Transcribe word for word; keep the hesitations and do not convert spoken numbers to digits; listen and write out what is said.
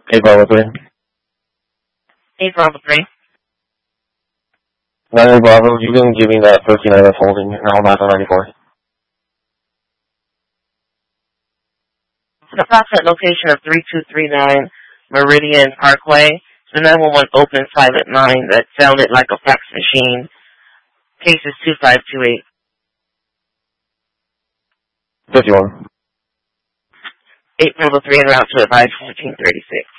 eight Bravo three. eight Bravo three. nine Bravo, you can give me that thirteen I was holding, and I'll back on ninety-four. The approximate location of three two three nine Meridian Parkway. The nine one one open five at nine that sounded like a fax machine. Case is two five two eight. fifty-one. eight Bravo three en route to advise fourteen thirty-six.